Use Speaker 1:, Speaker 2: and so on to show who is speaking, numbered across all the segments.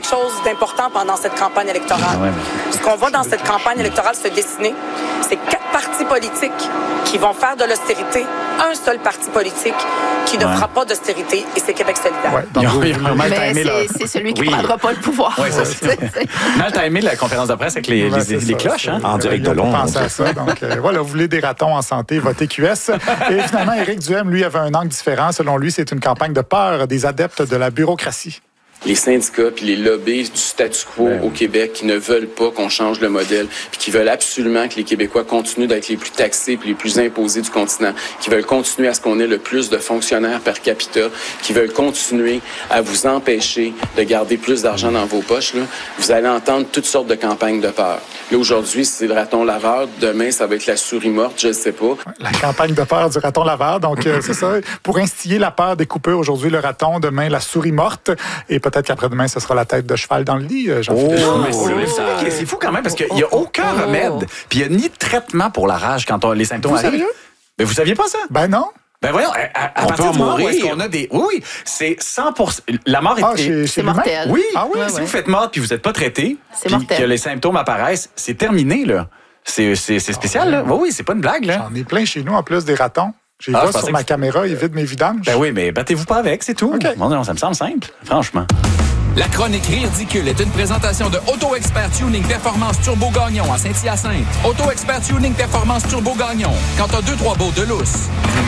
Speaker 1: quelque chose d'important pendant cette campagne électorale. Ce qu'on voit dans cette campagne électorale se dessiner, c'est 4 partis politiques qui vont faire de l'austérité, un seul parti politique qui ne fera pas d'austérité, et c'est Québec solidaire.
Speaker 2: Ouais, donc
Speaker 3: mais c'est celui qui ne prendra pas le pouvoir.
Speaker 2: Oui, Mal timé la conférence de presse avec les cloches, hein?
Speaker 4: En direct de Londres.
Speaker 3: Pensez
Speaker 4: à
Speaker 3: ça. Donc, voilà, vous voulez des ratons en santé, votez QS. Et finalement, Éric Duhem, lui, avait un angle différent. Selon lui, c'est une campagne de peur des adeptes de la bureaucratie.
Speaker 5: Les syndicats puis les lobbies du statu quo au Québec qui ne veulent pas qu'on change le modèle, puis qui veulent absolument que les Québécois continuent d'être les plus taxés puis les plus imposés du continent, qui veulent continuer à ce qu'on ait le plus de fonctionnaires per capita, qui veulent continuer à vous empêcher de garder plus d'argent dans vos poches, là, vous allez entendre toutes sortes de campagnes de peur. Là, aujourd'hui, c'est le raton laveur. Demain, ça va être la souris morte, je ne sais pas.
Speaker 3: La campagne de peur du raton laveur. Donc, c'est ça. Pour instiller la peur des coupeurs, aujourd'hui, le raton. Demain, la souris morte. Et peut-être qu'après-demain, ce sera la tête de cheval dans le lit, Jean-Philippe.
Speaker 2: C'est fou quand même, parce qu'il n'y a aucun remède. Puis il n'y a ni de traitement pour la rage quand les symptômes arrivent.
Speaker 3: Sérieux?
Speaker 2: Mais vous saviez pas ça?
Speaker 3: Ben non.
Speaker 2: Ben voyons, à partir du moment où est-ce qu'on a des... Oui, c'est 100%. La mort
Speaker 3: c'est
Speaker 6: mortel.
Speaker 2: Oui, si vous faites mort puis vous n'êtes pas traité, puis que les symptômes apparaissent, c'est terminé, là. C'est spécial, là. Oui, c'est pas une blague, là.
Speaker 3: J'en ai plein chez nous, en plus des ratons. J'ai vois sur ma caméra, ils vident mes vidanges.
Speaker 2: Ben oui, mais battez-vous pas avec, c'est tout.
Speaker 3: Okay.
Speaker 2: Non, ça me semble simple, franchement.
Speaker 7: La chronique Ridicule est une présentation de Auto Expert Tuning Performance Turbo Gagnon à Saint-Hyacinthe. Auto Expert Tuning Performance Turbo Gagnon. Quand t'as 2-3 beaux de lousse.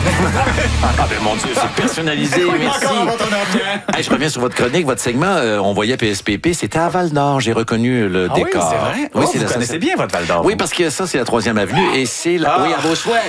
Speaker 4: Ah ben mon Dieu, c'est personnalisé, merci. Hey, je reviens sur votre chronique, votre segment. On voyait PSPP, c'était à Val-d'Or. J'ai reconnu le décor.
Speaker 2: Oui, c'est vrai? Oui, vous connaissez bien votre Val-d'Or.
Speaker 4: Oui, parce que ça, c'est la 3e avenue et c'est la... Oui, à vos souhaits.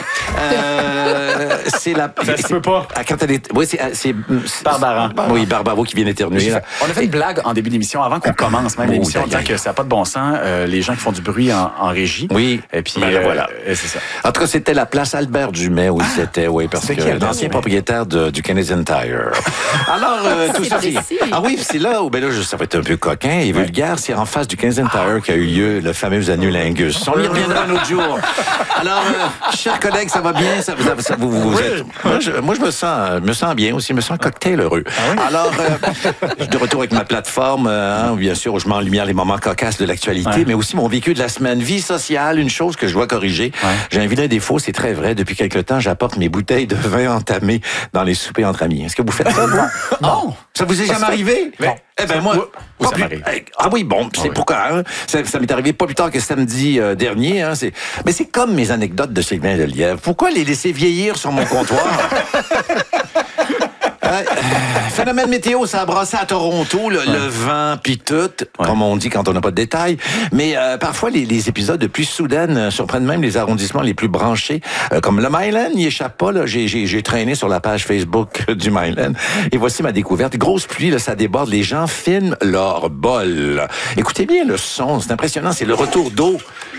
Speaker 4: C'est la...
Speaker 2: Ça se peut pas.
Speaker 4: Quand elle est... Oui, c'est...
Speaker 2: Barbara.
Speaker 4: Oui, Barbara qui vient d'éternuer.
Speaker 2: On a fait une blague en début d'émission, avant qu'on commence même l'émission, en disant que ça n'a pas de bon sens, les gens qui font du bruit en régie.
Speaker 4: Oui.
Speaker 2: Et puis,
Speaker 4: voilà.
Speaker 2: C'est ça.
Speaker 4: En tout cas, c'était la place Albert Dumais où c'était, parce que l'ancien propriétaire du Canadian Tire. Alors, tout ça, ah oui, c'est là où, ça va être un peu coquin et vulgaire, c'est en face du Canadian Tire qu'a eu lieu le fameux annulingus. On y reviendra un autre jour. Alors, chers collègues, ça va bien? Vous êtes... Moi, je me sens bien aussi, je me sens cocktail heureux. Alors, je suis de retour avec ma plateforme, bien sûr, où je mets en lumière les moments cocasses de l'actualité, mais aussi mon vécu de la semaine. Vie sociale, une chose que je dois corriger. J'ai un vilain défaut, c'est très vrai. Depuis quelque temps, j'apporte mes bouteilles de vin entamées dans les soupers entre amis. Est-ce que vous faites ça, vous?
Speaker 2: Non.
Speaker 4: Ça vous est jamais arrivé?
Speaker 2: Non.
Speaker 4: Eh ben moi...
Speaker 2: Ça m'arrive.
Speaker 4: Ah oui, bon, c'est pourquoi. Ça m'est arrivé pas plus tard que samedi dernier. Mais c'est comme mes anecdotes de Sylvain Lelièvre. Pourquoi les laisser vieillir sur mon comptoir? Phénomène météo, ça a brassé à Toronto, le vent puis tout, comme on dit quand on n'a pas de détails. Mais parfois, les épisodes de pluie soudaine surprennent même les arrondissements les plus branchés. Comme le Myland n'y échappe pas. Là, j'ai traîné sur la page Facebook du Myland. Et voici ma découverte. Grosse pluie, là, ça déborde. Les gens filment leur bol. Écoutez bien le son, c'est impressionnant. C'est le retour d'eau.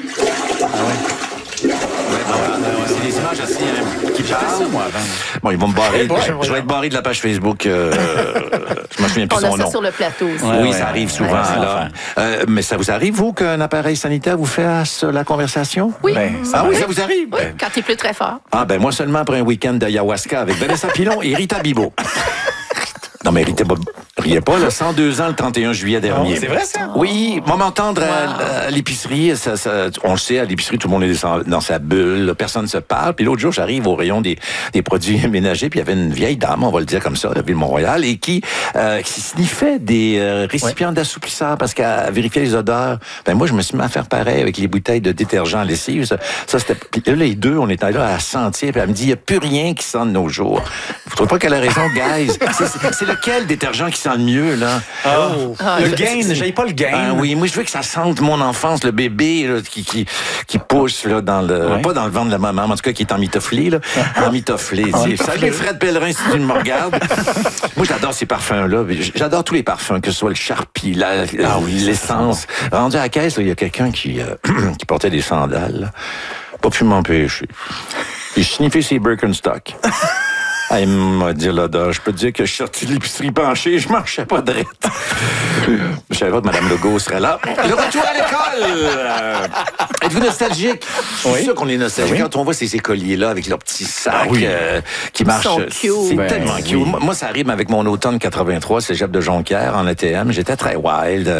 Speaker 4: C'est des images assez qui parlent. Bon, ils vont me barrer. Je vais être barré de la page Facebook. Je me souviens plus son nom.
Speaker 6: On a ça sur le plateau aussi.
Speaker 4: Oui, ça arrive souvent. Alors, mais ça vous arrive, vous, qu'un appareil sanitaire vous fasse la conversation?
Speaker 6: Oui.
Speaker 4: Ça vous arrive?
Speaker 6: Oui, quand il pleut très fort.
Speaker 4: Ah, ben moi seulement après un week-end d'ayahuasca avec Vanessa Pilon et Rita Bibo. Non, mais riez pas, là, 102 ans le 31 juillet dernier.
Speaker 2: C'est vrai, ça?
Speaker 4: Oui, m'entendre à l'épicerie, on le sait, à l'épicerie, tout le monde est dans sa bulle, là, personne ne se parle. Puis l'autre jour, j'arrive au rayon des produits ménagers, puis il y avait une vieille dame, on va le dire comme ça, de la ville de Mont-Royal, et qui sniffait des récipients d'assouplisseurs parce qu'elle vérifiait les odeurs. Ben moi, je me suis mis à faire pareil avec les bouteilles de détergent à lessive. Ça c'était... Puis là, les deux, on était là à sentir, puis elle me dit, il n'y a plus rien qui sent de nos jours. Vous trouvez pas qu'elle a raison, guys? C'est lequel détergent qui sent le mieux, là?
Speaker 2: Le Gain, j'aille pas le Gain.
Speaker 4: Oui, moi, je veux que ça sente mon enfance, le bébé là, qui pousse là, dans le... Pas dans le ventre de la maman, mais en tout cas, qui est emmitofflé, là. Emmitofflé. Salut, Fred Pellerin, si tu me regardes. Moi, j'adore ces parfums-là. J'adore tous les parfums, que ce soit le Sharpie, l'essence. Rendu à la caisse, il y a quelqu'un qui portait des sandales. Là. Pas pu m'empêcher. J'ai sniffé ses Birkenstock. Elle m'a dit l'odeur. Je peux te dire que je suis sorti de l'épicerie penchée, je marchais pas droit. Je savais pas que Mme Legault serait là. Le retour à l'école! Êtes-vous nostalgique? Je suis sûr qu'on est nostalgique. Quand on voit ces écoliers-là avec leurs petits sacs qui marchent. C'est tellement cute. Moi, ça arrive avec mon automne 83, cégep de Jonquière, en ATM. J'étais très wild.